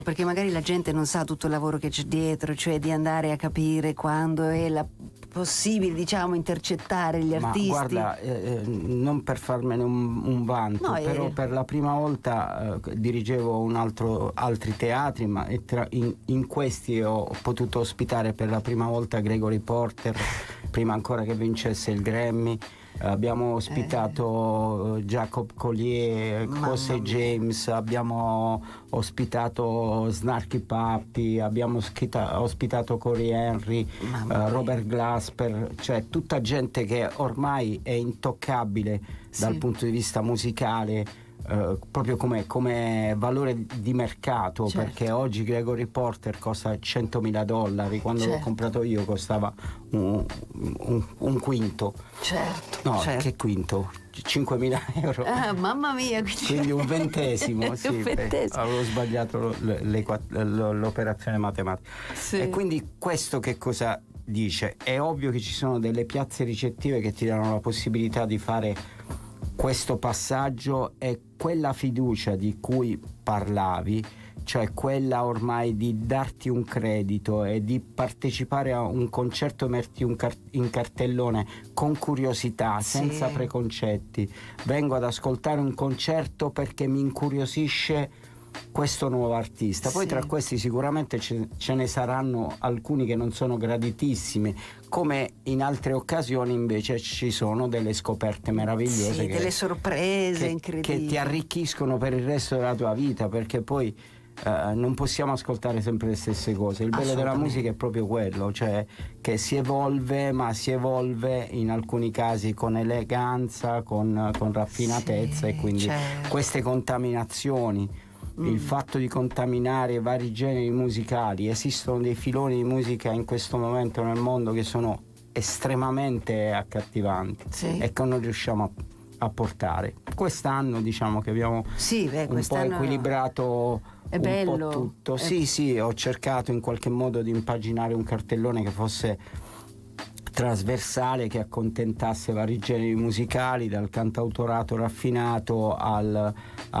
Perché magari la gente non sa tutto il lavoro che c'è dietro, cioè di andare a capire quando è possibile, diciamo, intercettare gli artisti. Ma guarda, non per farmene un vanto, No, però per la prima volta dirigevo altri teatri, ma in questi ho potuto ospitare per la prima volta Gregory Porter, prima ancora che vincesse il Grammy. Abbiamo ospitato Jacob Collier, José James, abbiamo ospitato Snarky Puppy, abbiamo ospitato Corey Henry, Robert Glasper, cioè tutta gente che ormai è intoccabile dal punto di vista musicale. Proprio come valore di mercato, certo. Perché oggi Gregory Porter costa $100.000, quando l'ho comprato io costava un quinto. Certo. No, certo. Che quinto? 5.000 euro. Ah, mamma mia, quindi un ventesimo. Sì, avevo sbagliato l'operazione matematica. Sì. E quindi questo che cosa dice? È ovvio che ci sono delle piazze ricettive che ti danno la possibilità di fare questo passaggio, e quella fiducia di cui parlavi, cioè quella ormai di darti un credito e di partecipare a un concerto, metterti in cartellone con curiosità, senza preconcetti. Vengo ad ascoltare un concerto perché mi incuriosisce questo nuovo artista. Poi tra questi sicuramente ce ne saranno alcuni che non sono graditissimi, come in altre occasioni invece ci sono delle scoperte meravigliose, delle sorprese incredibili che ti arricchiscono per il resto della tua vita, perché poi non possiamo ascoltare sempre le stesse cose. Il bello della musica è proprio quello, cioè che si evolve, ma si evolve in alcuni casi con eleganza, con raffinatezza, e quindi queste contaminazioni, il fatto di contaminare vari generi musicali, esistono dei filoni di musica in questo momento nel mondo che sono estremamente accattivanti e che non riusciamo a portare. Quest'anno diciamo che abbiamo un po' equilibrato un po' tutto. Sì, ho cercato in qualche modo di impaginare un cartellone che fosse trasversale, che accontentasse vari generi musicali, dal cantautorato raffinato al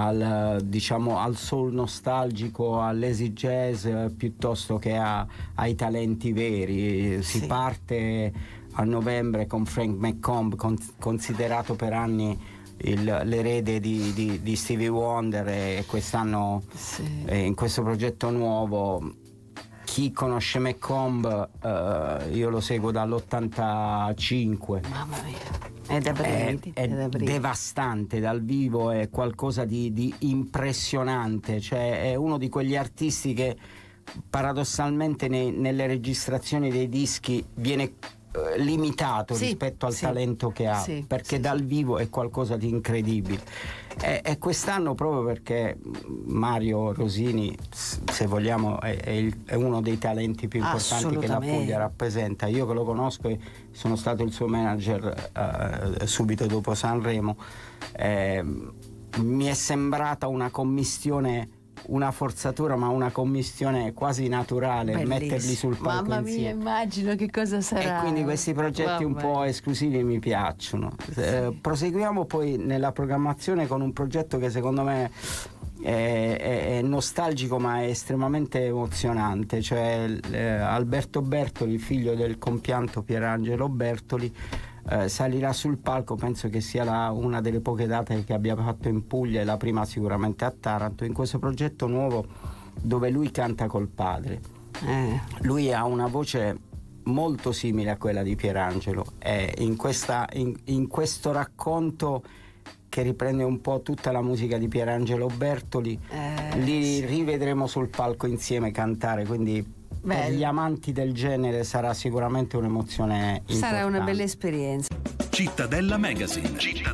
soul nostalgico, all'easy jazz, piuttosto che ai talenti veri. Si parte a novembre con Frank McComb, considerato per anni l'erede di Stevie Wonder, e quest'anno in questo progetto nuovo. Chi conosce McComb, io lo seguo dall'85. Mamma mia, è devastante dal vivo, è qualcosa di impressionante, cioè è uno di quegli artisti che paradossalmente nelle registrazioni dei dischi viene limitato rispetto al talento che ha, perché dal vivo è qualcosa di incredibile. E quest'anno, proprio perché Mario Rosini, se vogliamo, è uno dei talenti più importanti che la Puglia rappresenta. Io che lo conosco e sono stato il suo manager subito dopo Sanremo, mi è sembrata una commistione, una forzatura, ma una commistione quasi naturale. Bellissimo. Metterli sul palco Mamma insieme. mia, immagino che cosa sarà. E quindi questi progetti un po' esclusivi mi piacciono. Proseguiamo poi nella programmazione con un progetto che secondo me è nostalgico, ma è estremamente emozionante, cioè Alberto Bertoli, figlio del compianto Pierangelo Bertoli, salirà sul palco. Penso che sia una delle poche date che abbia fatto in Puglia, e la prima sicuramente a Taranto, in questo progetto nuovo dove lui canta col padre. Lui ha una voce molto simile a quella di Pierangelo, e in questo racconto, che riprende un po' tutta la musica di Pierangelo Bertoli, li rivedremo sul palco insieme cantare, quindi per gli amanti del genere sarà sicuramente un'emozione importante. Sarà una bella esperienza. Cittadella Magazine.